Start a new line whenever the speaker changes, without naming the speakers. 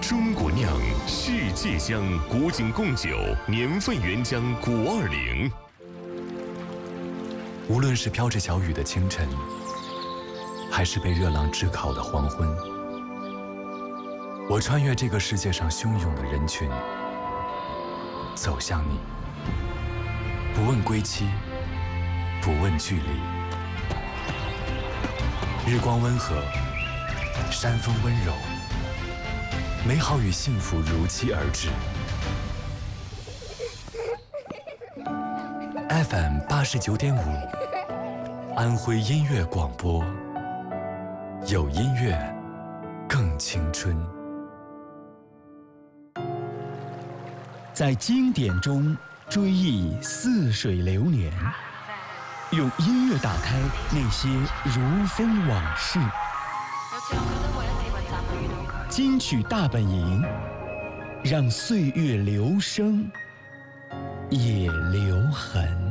中国酿，世界香，古井贡酒，年份原浆520。
无论是飘着小雨的清晨，还是被热浪炙烤的黄昏，我穿越这个世界上汹涌的人群，走向你，不问归期，不问距离。日光温和，山风温柔，美好与幸福如期而至。FM 89.5，安徽音乐广播，有音乐更青春。
在经典中追忆似水流年，用音乐打开那些如风往事。金曲大本营，让岁月留声，也留痕。